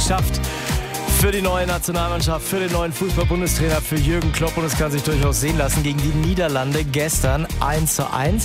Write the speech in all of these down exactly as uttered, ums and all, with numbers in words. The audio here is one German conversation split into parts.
geschafft für die neue Nationalmannschaft, für den neuen Fußball-Bundestrainer, für Jürgen Klopp, und es kann sich durchaus sehen lassen gegen die Niederlande gestern eins zu eins.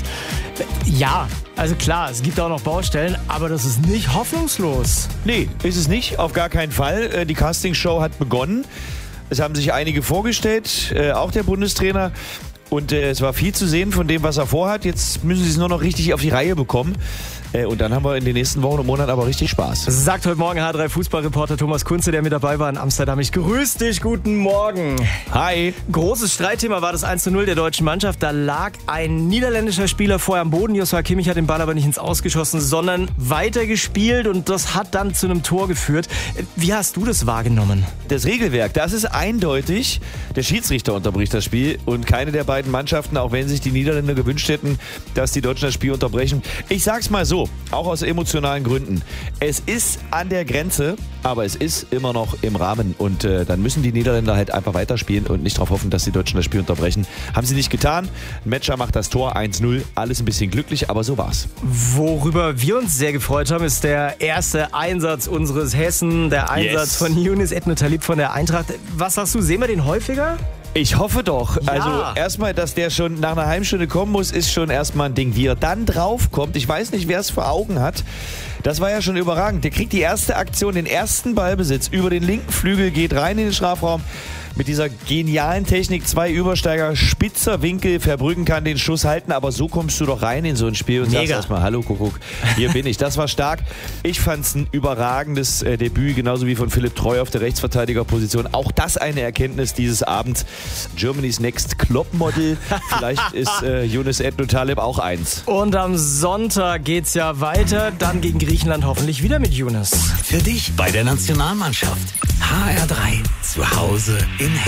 Ja, also klar, es gibt auch noch Baustellen, aber das ist nicht hoffnungslos. Nee, ist es nicht, auf gar keinen Fall. Die Castingshow hat begonnen. Es haben sich einige vorgestellt, auch der Bundestrainer. Und äh, es war viel zu sehen von dem, was er vorhat. Jetzt müssen sie es nur noch richtig auf die Reihe bekommen. Äh, und dann haben wir in den nächsten Wochen und Monaten aber richtig Spaß. Sagt heute Morgen H drei Fußballreporter Thomas Kunze, der mit dabei war in Amsterdam. Ich grüße dich, guten Morgen. Hi. Großes Streitthema war das eins zu null der deutschen Mannschaft. Da lag ein niederländischer Spieler vorher am Boden. Joshua Kimmich hat den Ball aber nicht ins Ausgeschossen, sondern weitergespielt. Und das hat dann zu einem Tor geführt. Wie hast du das wahrgenommen? Das Regelwerk, das ist eindeutig. Der Schiedsrichter unterbricht das Spiel und keine der beiden Mannschaften, auch wenn sich die Niederländer gewünscht hätten, dass die Deutschen das Spiel unterbrechen. Ich sag's mal so, auch aus emotionalen Gründen. Es ist an der Grenze, aber es ist immer noch im Rahmen. Und äh, dann müssen die Niederländer halt einfach weiterspielen und nicht darauf hoffen, dass die Deutschen das Spiel unterbrechen. Haben sie nicht getan. Metscher macht das Tor eins null. Alles ein bisschen glücklich, aber so war's. Worüber wir uns sehr gefreut haben, ist der erste Einsatz unseres Hessen. Der Einsatz yes. von Younes Etnotalib von der Eintracht. Was sagst du, sehen wir den häufiger? Ich hoffe doch. Ja. Also erstmal, dass der schon nach einer Heimstunde kommen muss, ist schon erstmal ein Ding. Wie er dann draufkommt, ich weiß nicht, wer es vor Augen hat. Das war ja schon überragend. Der kriegt die erste Aktion, den ersten Ballbesitz über den linken Flügel, geht rein in den Strafraum. Mit dieser genialen Technik, zwei Übersteiger, spitzer Winkel, Verbrüggen kann den Schuss halten, aber so kommst du doch rein in so ein Spiel und Mega. sagst erstmal, hallo Kuckuck, hier bin ich. Das war stark. Ich fand es ein überragendes äh, Debüt, genauso wie von Philipp Treu auf der Rechtsverteidigerposition. Auch das eine Erkenntnis dieses Abends. Germany's Next Klopp-Model. Vielleicht ist äh, Younes Etnotalib auch eins. Und am Sonntag geht's ja weiter, dann gegen Griechenland hoffentlich wieder mit Younes. Für dich bei der Nationalmannschaft. H R drei. Zu Hause in